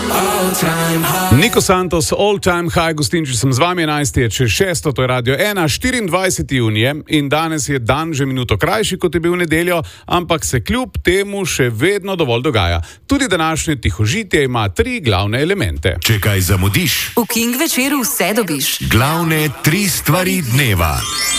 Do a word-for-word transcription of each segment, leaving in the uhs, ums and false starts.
Niko Santos, All Time High, gostinči sem z vami, enajsti je čez šesto, to je Radio ena, štiriindvajseti junij in danes je dan že minuto krajši, kot je bil v nedeljo, ampak se kljub temu še vedno dovolj dogaja. Tudi današnje tihožitje ima tri glavne elemente. Če kaj zamudiš, v King večeru vse dobiš. Glavne tri stvari dneva.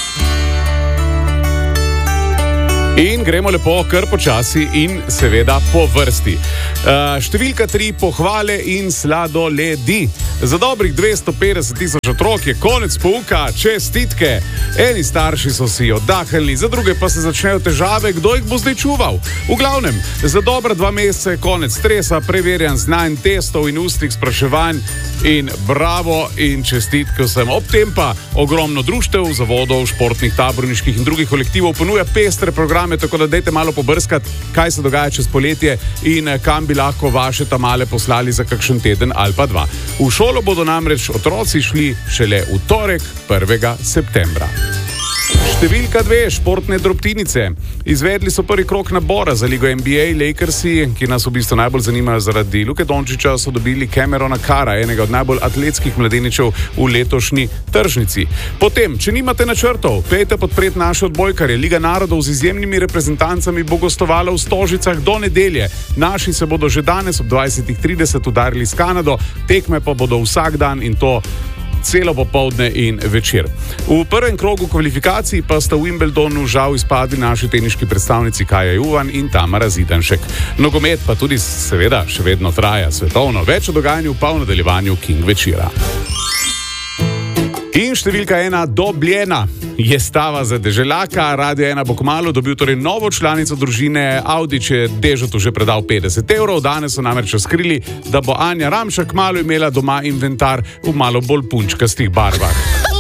In gremo lepo kar počasi in seveda po vrsti. Uh, številka tri, pohvale in sladoledi. Za dobrih dvesto petdeset tisoč otrok je konec pouka, čestitke. Eni starši so si oddahnili, za druge pa se začnejo težave, kdo jih bo zdaj čuval. V glavnem, za dobra dva meseca je konec stresa, preverjan znanj, testov in ustnih spraševanj in bravo in čestitke vsem. Ob tem pa ogromno društev, zavodov, športnih, taborniških in drugih kolektivov ponuja pestre programe, tako da dajte malo pobrskati, kaj se dogaja čez poletje in kam bi lahko vaše tamale poslali za kakšen teden ali pa dva. V šolo bodo namreč otroci šli šele v torek, prvega septembra. Številka dve, športne drobtinice. Izvedli so prvi krok nabora za ligo N B A. Lakersi, ki nas v bistvu najbolj zanimajo zaradi Luke Dončića, so dobili Camerona Carra, enega od najbolj atletskih mladeničev v letošnji tržnici. Potem, če nimate načrtov, pejte podpret naše odbojkarje. Liga narodov z izjemnimi reprezentancami bo gostovala v Stožicah do nedelje. Naši se bodo že danes ob dvajset trideset udarili s Kanado, tekme pa bodo vsak dan in to celo popoldne in večer. V prvem krogu kvalifikacij pa sta v Wimbledonu žal izpadli naši teniški predstavnici Kaja Juvan in Tamara Zidanšek. Nogomet pa tudi seveda še vedno traja svetovno. Več o dogajanju pa v nadaljevanju King večera. In številka ena, dobljena je stava za deželaka. Radio ena bo kmalu dobil torej novo članico družine. Audič je Dežotu že predal petdeset evrov. Danes so namreč razkrili, da bo Anja Ramša kmalu imela doma inventar v malo bolj punčkastih barvah.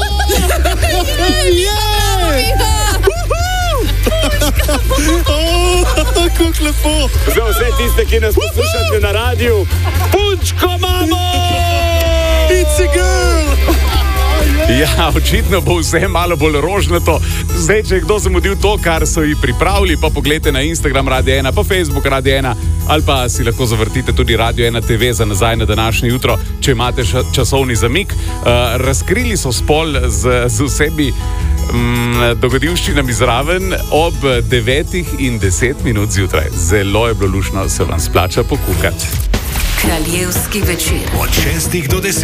Kako lepo! Za vse tiste, ki nas poslušate na radiju, punčko imamo! It's a girl! Ja, očitno bo vse malo bolj rožnato. Zdaj, če je kdo zamudil to, kar so ji pripravili, pa pogledajte na Instagram Radio ena, pa Facebook Radio ena, ali pa si lahko zavrtite tudi Radio ena T V za nazaj na današnje jutro, če imate časovni zamik. Uh, razkrili so spol z, z vsebi um, dogodivščinami zraven ob devetih in deset minut zjutraj. Zelo je bilo lušno, se vam splača pokukati. Kraljevski večer. Od šestih do desetih.